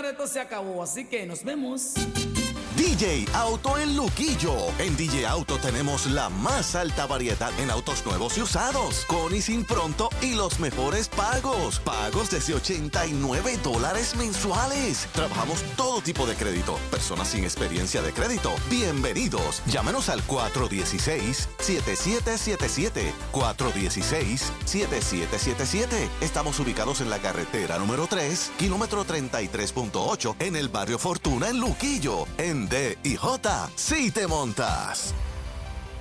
señores, esto se acabó, así que nos vemos. DJ Auto en Luquillo. En DJ Auto tenemos la más alta variedad en autos nuevos y usados, con y sin pronto y los mejores pagos. Pagos desde $89 mensuales. Trabajamos todo tipo de crédito. Personas sin experiencia de crédito, bienvenidos. Llámenos al 416-7777. 416-7777. Estamos ubicados en la carretera número 3, kilómetro 33.8, en el barrio Fortuna en Luquillo. En D y J, si te montas.